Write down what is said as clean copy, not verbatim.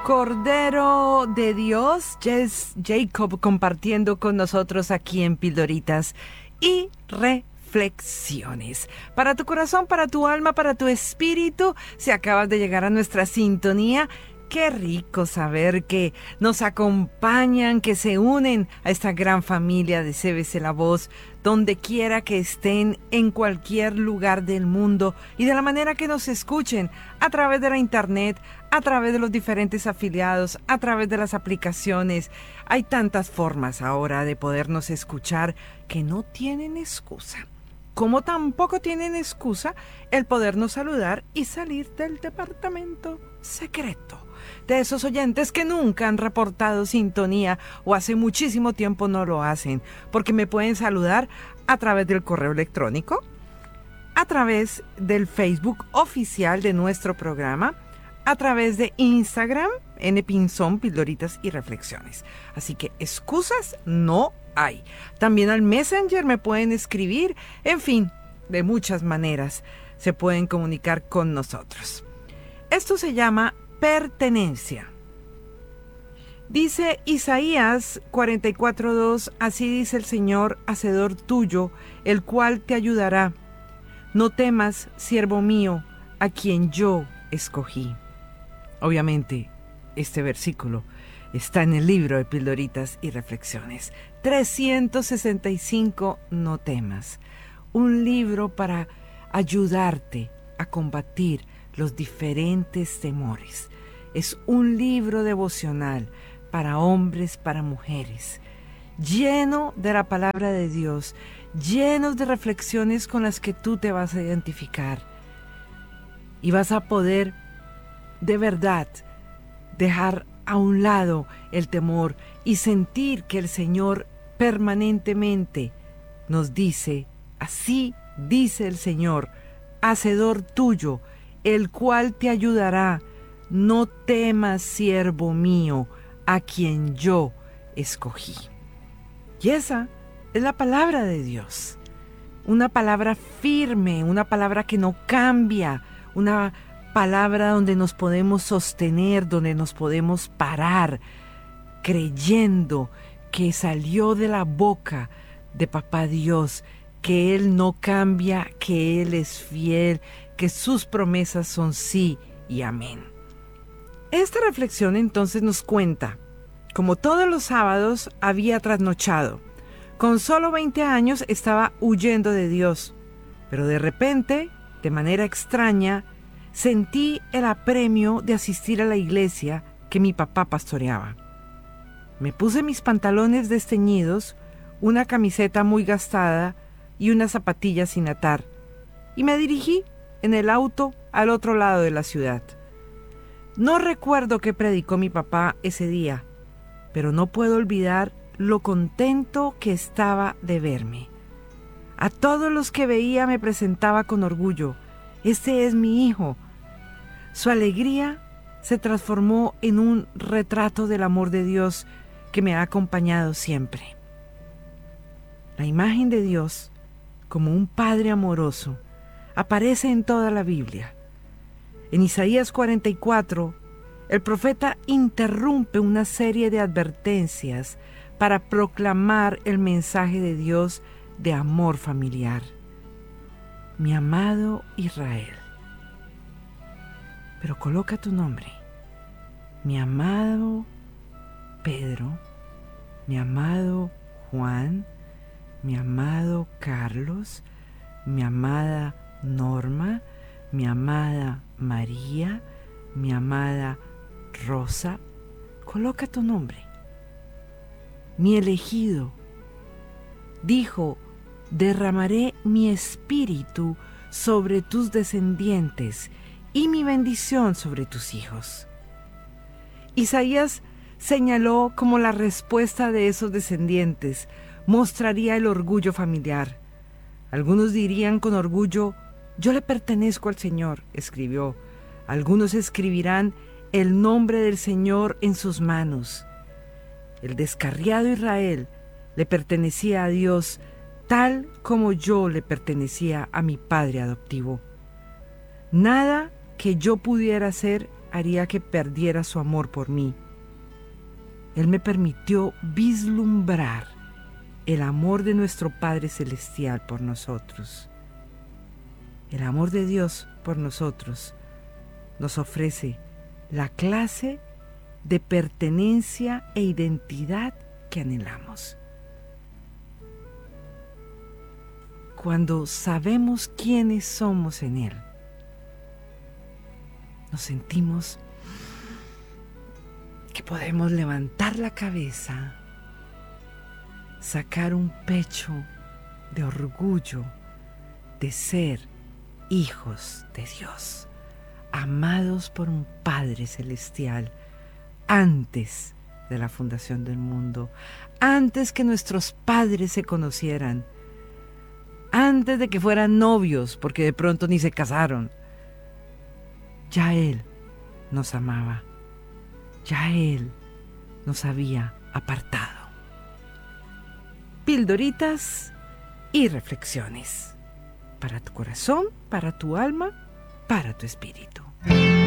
Cordero de Dios, Jess Jacob compartiendo con nosotros aquí en Pildoritas y Reflexiones. Para tu corazón, para tu alma, para tu espíritu, si acabas de llegar a nuestra sintonía, qué rico saber que nos acompañan, que se unen a esta gran familia de CBC La Voz, donde quiera que estén, en cualquier lugar del mundo y de la manera que nos escuchen, a través de la internet, a través de los diferentes afiliados, a través de las aplicaciones. Hay tantas formas ahora de podernos escuchar que no tienen excusa. Como tampoco tienen excusa el podernos saludar y salir del departamento secreto de esos oyentes que nunca han reportado sintonía o hace muchísimo tiempo no lo hacen, porque me pueden saludar a través del correo electrónico, a través del Facebook oficial de nuestro programa, a través de Instagram, npinzón, Pildoritas y Reflexiones. Así que excusas no hay. También al Messenger me pueden escribir, en fin, de muchas maneras se pueden comunicar con nosotros. Esto se llama pertenencia. Dice Isaías 44:2, así dice el Señor, hacedor tuyo, el cual te ayudará. No temas, siervo mío, a quien yo escogí. Obviamente, este versículo está en el libro de Pildoritas y Reflexiones. 365, no temas. Un libro para ayudarte a combatir los diferentes temores. Es un libro devocional para hombres, para mujeres, lleno de la palabra de Dios, llenos de reflexiones con las que tú te vas a identificar y vas a poder de verdad dejar a un lado el temor y sentir que el Señor permanentemente nos dice, así dice el Señor, hacedor tuyo, el cual te ayudará. No temas, siervo mío, a quien yo escogí. Y esa es la palabra de Dios. Una palabra firme, una palabra que no cambia, una palabra donde nos podemos sostener, donde nos podemos parar, creyendo que salió de la boca de Papá Dios, que Él no cambia, que Él es fiel, que sus promesas son sí y amén. Esta reflexión entonces nos cuenta, como todos los sábados había trasnochado. Con solo 20 años estaba huyendo de Dios, pero de repente, de manera extraña, sentí el apremio de asistir a la iglesia que mi papá pastoreaba. Me puse mis pantalones desteñidos, una camiseta muy gastada y unas zapatillas sin atar, y me dirigí en el auto al otro lado de la ciudad. No recuerdo qué predicó mi papá ese día, pero no puedo olvidar lo contento que estaba de verme. A todos los que veía me presentaba con orgullo. Este es mi hijo. Su alegría se transformó en un retrato del amor de Dios que me ha acompañado siempre. La imagen de Dios, como un Padre amoroso, aparece en toda la Biblia. En Isaías 44, el profeta interrumpe una serie de advertencias para proclamar el mensaje de Dios de amor familiar. Mi amado Israel. Pero coloca tu nombre. Mi amado Pedro, mi amado Juan, mi amado Carlos, mi amada Norma, mi amada María, mi amada Rosa. Coloca tu nombre. Mi elegido dijo, derramaré mi espíritu sobre tus descendientes y mi bendición sobre tus hijos. Isaías señaló como la respuesta de esos descendientes mostraría el orgullo familiar. Algunos dirían con orgullo, yo le pertenezco al Señor, escribió. Algunos escribirán el nombre del Señor en sus manos. El descarriado Israel le pertenecía a Dios tal como yo le pertenecía a mi padre adoptivo. Nada que yo pudiera hacer haría que perdiera su amor por mí. Él me permitió vislumbrar el amor de nuestro Padre Celestial por nosotros. El amor de Dios por nosotros nos ofrece la clase de pertenencia e identidad que anhelamos. Cuando sabemos quiénes somos en Él, nos sentimos que podemos levantar la cabeza, sacar un pecho de orgullo de ser hijos de Dios, amados por un Padre Celestial antes de la fundación del mundo, antes que nuestros padres se conocieran, antes de que fueran novios, porque de pronto ni se casaron. Ya Él nos amaba, ya Él nos había apartado. Pildoritas y reflexiones para tu corazón, para tu alma, para tu espíritu.